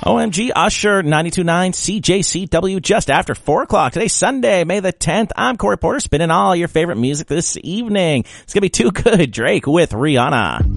OMG Usher 92.9 CJCW just after 4 o'clock. Today's Sunday, May the 10th. I'm Corey Porter, spinning all your favorite music this evening. It's going to be too good. Drake with Rihanna.